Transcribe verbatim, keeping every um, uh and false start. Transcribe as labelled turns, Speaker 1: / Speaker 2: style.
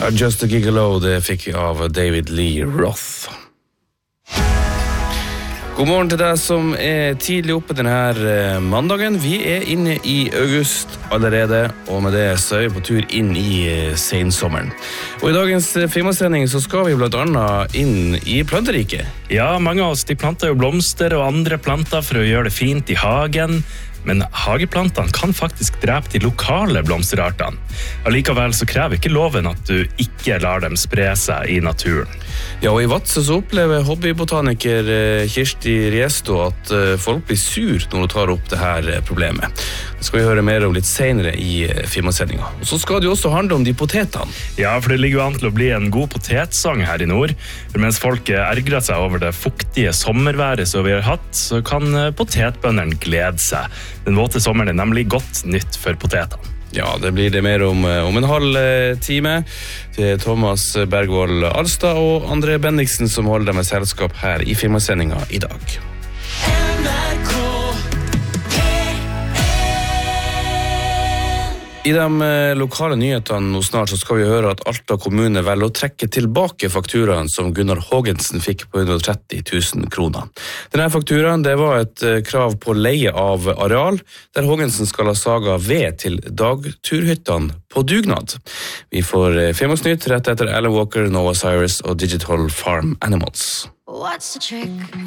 Speaker 1: Just a Gigolo, det fikk vi av David Lee Roth. God morgen til deg som er tidlig oppe denne mandagen. Vi er inne i august allerede, og med det så er vi på tur inn i sensommeren. Og i dagens firmasending så skal vi blant annet inn i planteriket.
Speaker 2: Ja, mange av oss de planter jo blomster og andre planter for å gjøre det fint i hagen. Men hageplantene kan faktisk drepe de lokale blomsterartene. Allikevel så krever ikke loven at du ikke lar dem spre seg i naturen.
Speaker 1: Ja, og i Vadsø så opplever hobbybotaniker Kirsti Riesto at folk blir sur når de tar opp det her problemet. Det skal vi høre mer om litt senere i firmasendingen. Og så skal det jo også handle om de potetene.
Speaker 2: Ja, for det ligger jo an til å bli en god potetsang her i nord. For mens folk ergrer seg over det fuktige sommerværet som vi har hatt, så kan potetbønderne glede seg. Den våte sommeren er nemlig godt nytt for potetene.
Speaker 1: Ja, det blir det mer om, om en halv time til Thomas Bergvold Alstad og André Bendiksen som holder med selskap her i firmasendingen i dag. I de lokale nyhetene nå snart så skal vi høre at Alta kommune velger å trekke tilbake fakturaen som Gunnar Hågensen fikk på hundre og tretti tusen kroner. Denne fakturaen det var et krav på leie av areal, der Hågensen skal ha saga ved til dagturhyttene på dugnad. Vi får firmasnytt rett etter Alan Walker, Noah Cyrus og Digital Farm Animals.
Speaker 3: What's the trick?